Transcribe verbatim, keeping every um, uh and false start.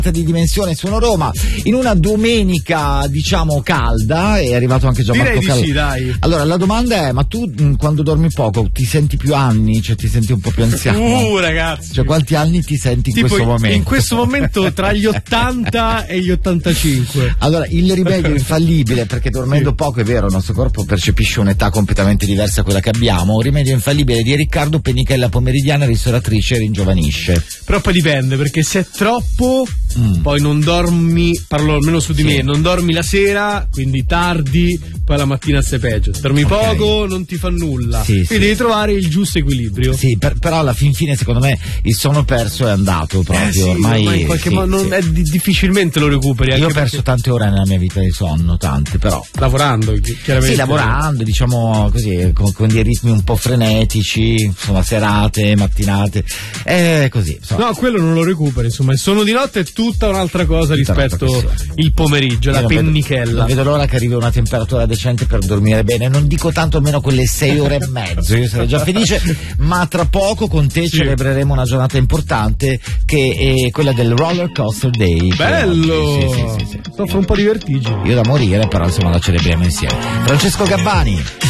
di dimensione Suono Roma in una domenica diciamo calda. È arrivato anche Gianmarco Direi di sì, dai. Allora la domanda è: ma tu mh, quando dormi poco ti senti più anni? Cioè ti senti un po' più anziano? Uh ragazzi, cioè quanti anni ti senti in tipo questo momento? In questo momento tra gli ottanta e gli ottantacinque. Allora il rimedio infallibile, perché dormendo sì. poco è vero il nostro corpo percepisce un'età completamente diversa da quella che abbiamo. Un rimedio infallibile di Riccardo Penichella, pomeridiana, ristoratrice, ringiovanisce. Però poi dipende, perché se è troppo mm. poi non dormi, parlo almeno su di sì. me, non dormi la sera, quindi tardi, poi la mattina sei peggio. Se dormi okay. poco non ti fa nulla, sì, quindi sì. devi trovare il giusto equilibrio. Sì, per, però alla fin fine secondo me il sonno perso è andato proprio, eh sì, ormai, ormai in qualche sì, modo sì. non è, difficilmente lo recuperi. Io ho perché... perso tante ore nella mia vita di sonno, tante però. Lavorando, chiaramente. Sì, lavorando, diciamo così, con, con dei ritmi un po' frenetici, insomma serate, mattinate, è così. Insomma. No, quello non lo recuperi, insomma, il sonno di notte è tutta un'altra cosa tutta rispetto il pomeriggio, io la non pennichella. Vedo, non vedo l'ora che arrivi una temperatura decente per dormire bene, non dico tanto almeno quelle sei ore e mezzo, io sarei già felice, ma tra poco con te sì. celebreremo una giornata importante che è quella del Roller Coaster Day. Bello! Sì, sì, sì, sì, sì. Soffro un po' di vertigini. Io da morire, però insomma la celebriamo insieme. Francesco Gabbani.